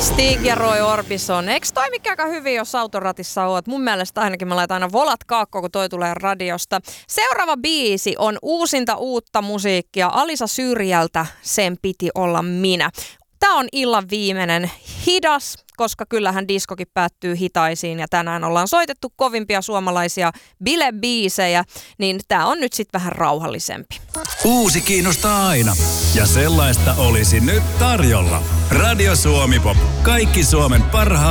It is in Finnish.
Stig ja Roy Orbison. Eikö toi mikä aika hyvin, jos autoratissa oot? Mun mielestä ainakin mä laitan aina volat kaakko, kun toi tulee radiosta. Seuraava biisi on uusinta uutta musiikkia. Alisa Syrjältä Sen piti olla minä. Tää on illan viimeinen hidas, koska kyllähän diskokin päättyy hitaisiin ja tänään ollaan soitettu kovimpia suomalaisia bilebiisejä, niin tää on nyt sit vähän rauhallisempi. Uusi kiinnostaa aina ja sellaista olisi nyt tarjolla. Radio Suomi Pop. Kaikki Suomen parhaat